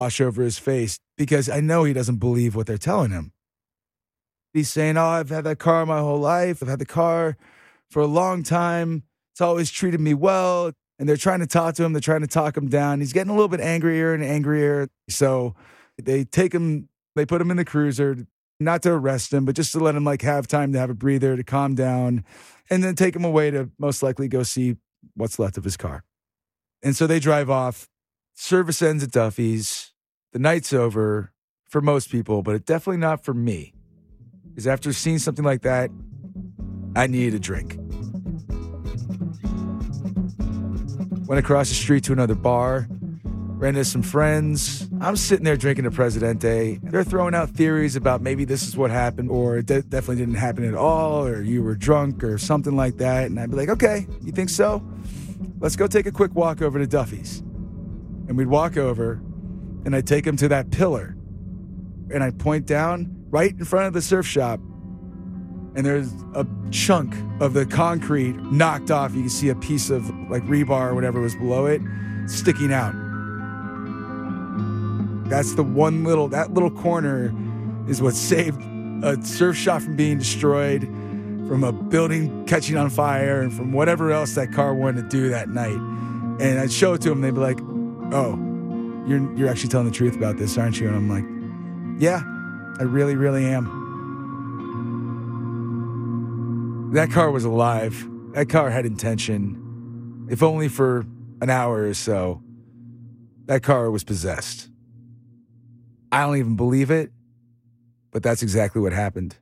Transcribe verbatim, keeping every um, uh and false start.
wash over his face because I know he doesn't believe what they're telling him. He's saying, oh, I've had that car my whole life. I've had the car for a long time. It's always treated me well. And they're trying to talk to him. They're trying to talk him down. He's getting a little bit angrier and angrier. So they take him, they put him in the cruiser, not to arrest him, but just to let him like have time to have a breather, to calm down, and then take him away to most likely go see what's left of his car. And so they drive off. Service ends at Duffy's. The night's over for most people, but definitely not for me. Because after seeing something like that, I needed a drink. Went across the street to another bar, ran into some friends. I'm sitting there drinking a Presidente. They're throwing out theories about maybe this is what happened, or it de- definitely didn't happen at all, or you were drunk, or something like that. And I'd be like, okay, you think so? Let's go take a quick walk over to Duffy's. And we'd walk over, and I'd take him to that pillar. And I'd point down right in front of the surf shop, and there's a chunk of the concrete knocked off. You can see a piece of like rebar or whatever was below it sticking out. That's the one little, that little corner is what saved a surf shop from being destroyed, from a building catching on fire, and from whatever else that car wanted to do that night. And I'd show it to them. They'd be like, oh, you're, you're actually telling the truth about this, aren't you? And I'm like, yeah, I really, really am. That car was alive. That car had intention. If only for an hour or so. That car was possessed. I don't even believe it, but that's exactly what happened.